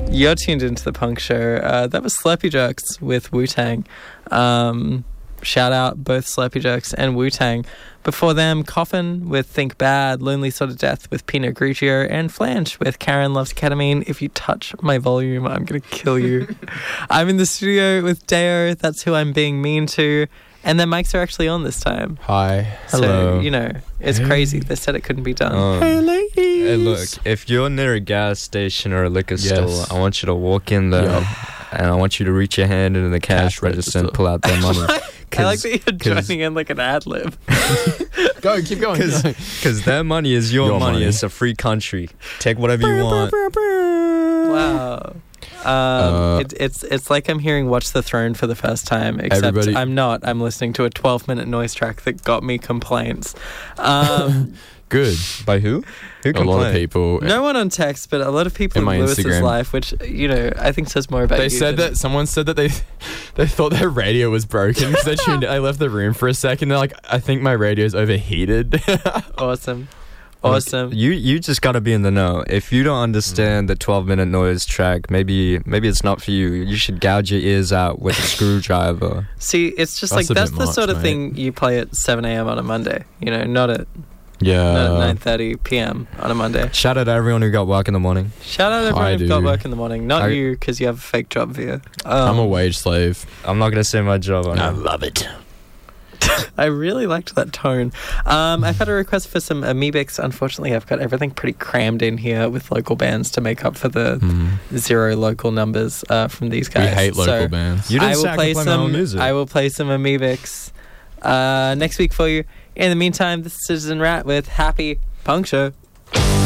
You're tuned into the Punk Show. That was Slurpee Jerks with Wu-Tang. Shout out both Slurpee Jerks and Wu-Tang. Before them, Coffin with Think Bad, Lonely Sort of Death with Pinot Grigio, and Flange with Karen Loves Ketamine. If you touch my volume, I'm going to kill you. I'm in the studio with Deo. That's who I'm being mean to. And their mics are actually on this time. Hi. Hello. So, it's crazy. They said it couldn't be done. Hey, ladies. Hey, look, if you're near a gas station or a liquor store, I want you to walk in there and I want you to reach your hand into the cash register and pull out their money. I like that you're joining in like an ad-lib. Go, keep going. Because their money is your money. It's a free country. Take whatever you want. Wow. It's like I'm hearing Watch the Throne for the first time, except I'm not. I'm listening to a 12-minute noise track that got me complaints. Good. By who? Who complained? A lot of people. No one on text, but a lot of people in Lewis's Instagram life, which, I think says more about someone said that they thought their radio was broken because they tuned in. I left the room for a second. They're like, I think my radio's overheated. Awesome. You just gotta be in the know. If you don't understand the 12-minute noise track, maybe it's not for you. You should gouge your ears out with a screwdriver. See, it's just that's the sort of thing you play at 7 a.m. on a Monday. Not at 9:30 p.m. on a Monday. Shout out to everyone who got work in the morning. Shout out to everyone who got work in the morning. Not you, because you have a fake job, Via. I'm a wage slave. I'm not gonna say my job. I love it. I really liked that tone. I've had a request for some Amoebics. Unfortunately, I've got everything pretty crammed in here with local bands to make up for the 0 local numbers from these guys. We hate local bands. You didn't say I could play my own music. I will play some Amoebics next week for you. In the meantime, this is Citizen Rat with Happy Punk Show.